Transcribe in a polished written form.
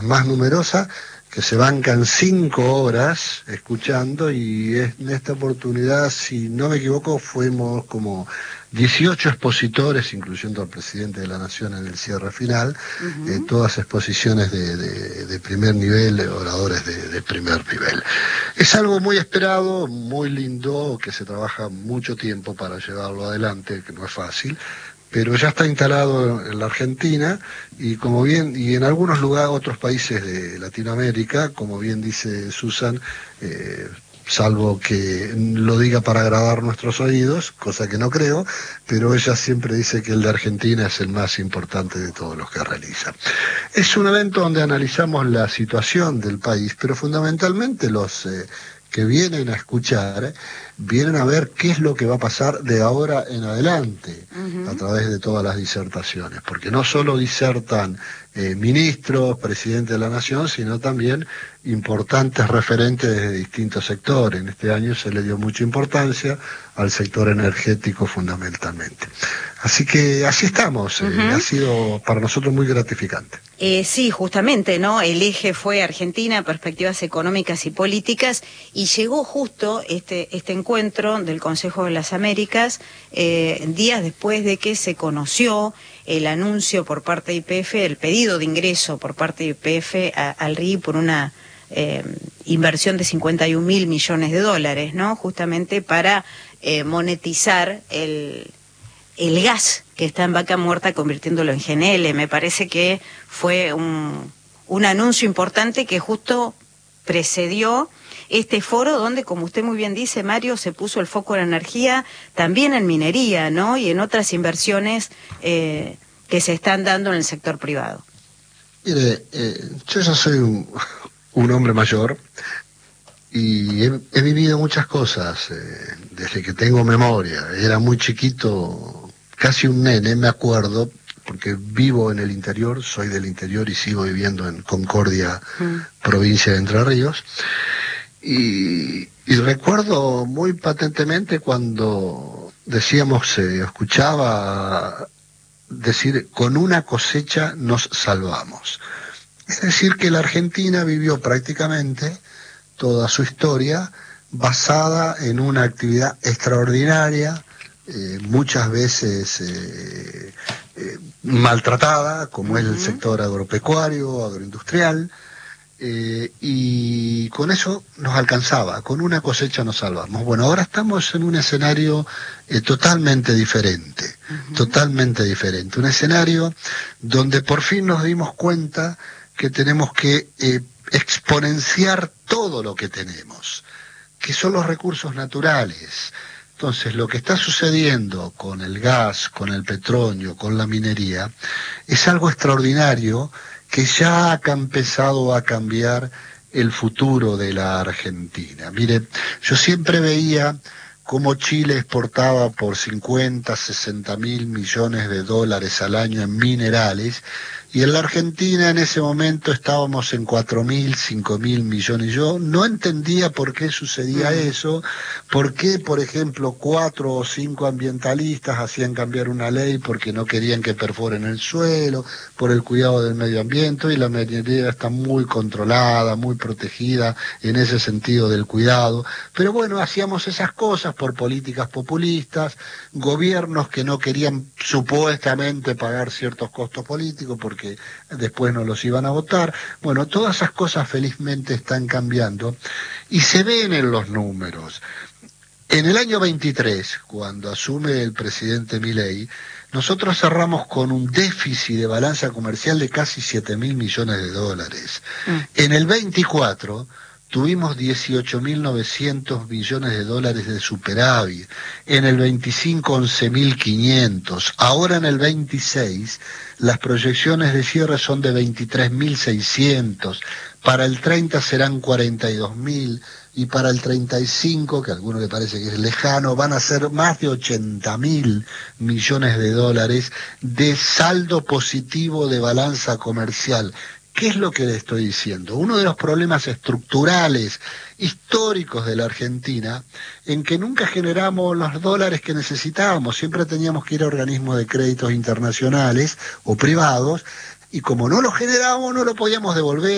más numerosa, que se bancan 5 horas escuchando, y en esta oportunidad, si no me equivoco, fuimos como 18 expositores, incluyendo al presidente de la Nación en el cierre final, todas exposiciones de primer nivel, oradores de primer nivel. Es algo muy esperado, muy lindo, que se trabaja mucho tiempo para llevarlo adelante, que no es fácil, pero ya está instalado en la Argentina y en algunos lugares, otros países de Latinoamérica, como bien dice Susan, salvo que lo diga para agradar nuestros oídos, cosa que no creo, pero ella siempre dice que el de Argentina es el más importante de todos los que realiza. Es un evento donde analizamos la situación del país, pero fundamentalmente los que vienen a escuchar, vienen a ver qué es lo que va a pasar de ahora en adelante, a través de todas las disertaciones, porque no solo disertan ministros, presidentes de la Nación, sino también importantes referentes de distintos sectores. En este año se le dio mucha importancia al sector energético fundamentalmente. Así que así estamos, ha sido para nosotros muy gratificante. Sí, justamente, ¿no? El eje fue Argentina, perspectivas económicas y políticas, y llegó justo este encuentro del Consejo de las Américas días después de que se conoció el anuncio por parte de YPF, el pedido de ingreso por parte de YPF al RI por una inversión de 51.000 millones de dólares, ¿no? Justamente para monetizar el gas que está en Vaca Muerta, convirtiéndolo en GNL. Me parece que fue un anuncio importante que justo precedió este foro donde, como usted muy bien dice, Mario, se puso el foco en energía, también en minería, ¿no? Y en otras inversiones que se están dando en el sector privado. Mire, yo ya soy un hombre mayor y he vivido muchas cosas desde que tengo memoria. Era muy chiquito, casi un nene, me acuerdo, porque vivo en el interior, soy del interior y sigo viviendo en Concordia, provincia de Entre Ríos. Y recuerdo muy patentemente cuando decíamos, escuchaba decir, con una cosecha nos salvamos. Es decir, que la Argentina vivió prácticamente toda su historia basada en una actividad extraordinaria, muchas veces maltratada, como es el sector agropecuario, agroindustrial, y con eso nos alcanzaba, con una cosecha nos salvamos. Bueno, ahora estamos en un escenario totalmente diferente, un escenario donde por fin nos dimos cuenta que tenemos que exponenciar todo lo que tenemos, que son los recursos naturales. Entonces, lo que está sucediendo con el gas, con el petróleo, con la minería, es algo extraordinario que ya ha empezado a cambiar el futuro de la Argentina. Mire, yo siempre veía cómo Chile exportaba por 50, 60 mil millones de dólares al año en minerales, y en la Argentina en ese momento estábamos en 4.000, 5.000 millones. Yo no entendía por qué sucedía eso, por qué, por ejemplo, 4 o 5 ambientalistas hacían cambiar una ley porque no querían que perforen el suelo, por el cuidado del medio ambiente, y la minería está muy controlada, muy protegida en ese sentido del cuidado. Pero bueno, hacíamos esas cosas por políticas populistas, gobiernos que no querían supuestamente pagar ciertos costos políticos porque después no los iban a votar. Bueno, todas esas cosas felizmente están cambiando y se ven en los números. En el año 23, cuando asume el presidente Milei, nosotros cerramos con un déficit de balanza comercial de casi 7.000 millones de dólares. En el 24 tuvimos 18.900 millones de dólares de superávit, en el 25 11.500, ahora en el 26 las proyecciones de cierre son de 23.600, para el 30 serán 42.000, y para el 35, que a algunos le parece que es lejano, van a ser más de 80.000 millones de dólares de saldo positivo de balanza comercial. ¿Qué es lo que le estoy diciendo? Uno de los problemas estructurales, históricos de la Argentina, en que nunca generamos los dólares que necesitábamos, siempre teníamos que ir a organismos de créditos internacionales o privados, y como no los generábamos, no lo podíamos devolver.